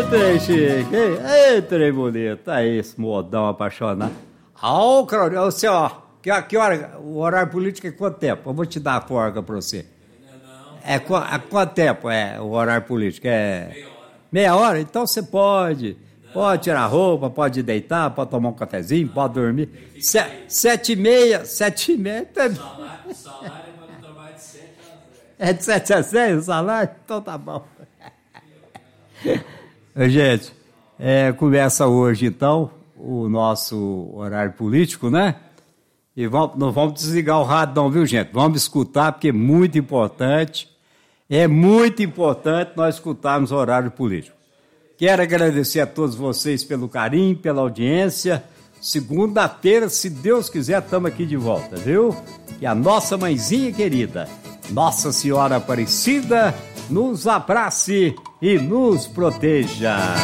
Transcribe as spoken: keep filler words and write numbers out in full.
trem chique, hein? Ei, trem bonito. Aí, esse modão apaixonado. Ó, Claudio, você, ó, que, que hora, o horário político é quanto tempo? Eu vou te dar a forca pra você. É, qu- é quanto tempo é o horário político? É meia hora. Meia hora? Então você pode. Pode tirar a roupa, pode deitar, pode tomar um cafezinho, pode dormir. Se, sete e meia, sete e meia. Tá... Salário, salário é para não trabalhar de sete a É de sete a seis o salário? Então tá bom. Gente, é, começa hoje então o nosso horário político, né? E vamos, não vamos desligar o rádio não, viu, gente? Vamos escutar, porque é muito importante. É muito importante nós escutarmos o horário político. Quero agradecer a todos vocês pelo carinho, pela audiência. Segunda-feira, se Deus quiser, estamos aqui de volta, viu? E a nossa mãezinha querida, Nossa Senhora Aparecida, nos abrace e nos proteja.